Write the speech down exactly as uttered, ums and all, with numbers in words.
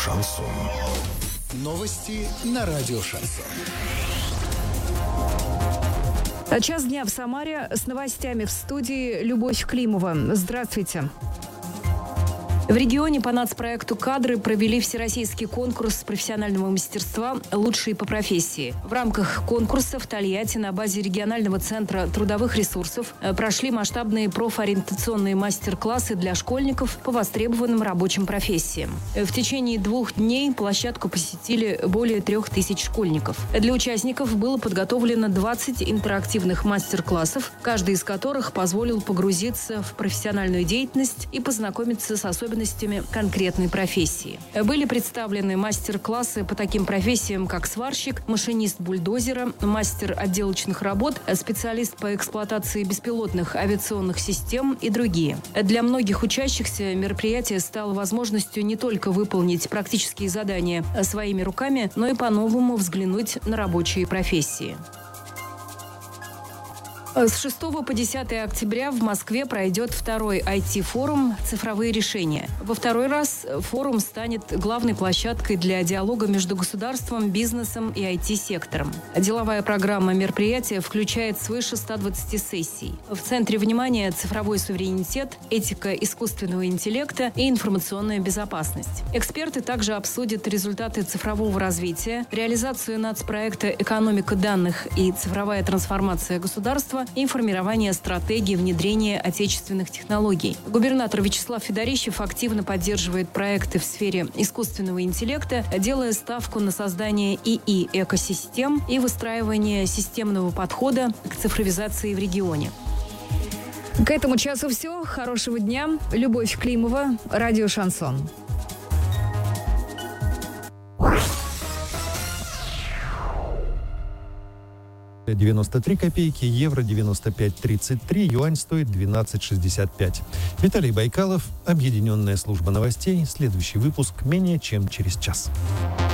Шансон. Новости на радио Шансон. Час дня в Самаре. С новостями в студии Любовь Климова. Здравствуйте. В регионе по нацпроекту «Кадры» провели всероссийский конкурс профессионального мастерства «Лучшие по профессии». В рамках конкурса в Тольятти на базе регионального центра трудовых ресурсов прошли масштабные профориентационные мастер-классы для школьников по востребованным рабочим профессиям. В течение двух дней площадку посетили более трех тысяч школьников. Для участников было подготовлено двадцать интерактивных мастер-классов, каждый из которых позволил погрузиться в профессиональную деятельность и познакомиться с особенностями конкретной профессии. Были представлены мастер-классы по таким профессиям, как сварщик, машинист бульдозера, мастер отделочных работ, специалист по эксплуатации беспилотных авиационных систем и другие. Для многих учащихся мероприятие стало возможностью не только выполнить практические задания своими руками, но и по-новому взглянуть на рабочие профессии. С шестого по десятое октября в Москве пройдет второй ай ти-форум «Цифровые решения». Во второй раз форум станет главной площадкой для диалога между государством, бизнесом и ай ти-сектором. Деловая программа мероприятия включает свыше ста двадцати сессий. В центре внимания цифровой суверенитет, этика искусственного интеллекта и информационная безопасность. Эксперты также обсудят результаты цифрового развития, реализацию нацпроекта «Экономика данных и цифровая трансформация государства» и формирование стратегии внедрения отечественных технологий. Губернатор Вячеслав Федорищев активно поддерживает проекты в сфере искусственного интеллекта, делая ставку на создание ИИ-экосистем и выстраивание системного подхода к цифровизации в регионе. К этому часу все. Хорошего дня. Любовь Климова, радио «Шансон». девяносто три копейки, евро девяносто пять тридцать три, юань стоит двенадцать шестьдесят пять. Виталий Байкалов, Объединенная служба новостей. Следующий выпуск менее чем через час.